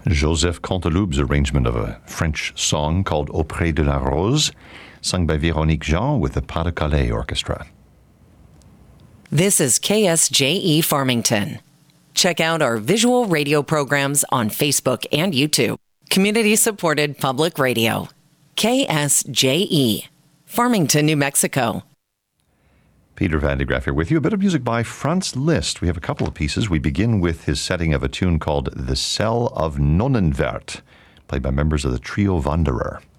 Joseph Canteloup's arrangement of a French song called Auprès de la Rose, sung by Véronique Jean with the Pas de Calais Orchestra. This is KSJE Farmington. Check out our visual radio programs on Facebook and YouTube. Community-supported public radio. KSJE, Farmington, New Mexico. Peter Van de Graaff here with you. A bit of music by Franz Liszt. We have a couple of pieces. We begin with his setting of a tune called The Cell of Nonnenwert, played by members of the Trio Wanderer.